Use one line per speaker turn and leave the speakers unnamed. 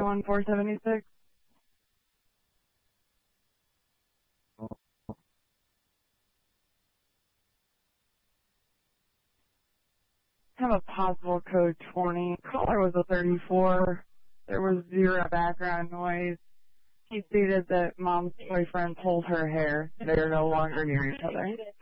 1476. Have a possible code 20. Caller was a 34. There was zero background noise. He stated that mom's boyfriend pulled her hair. They are no longer near each other.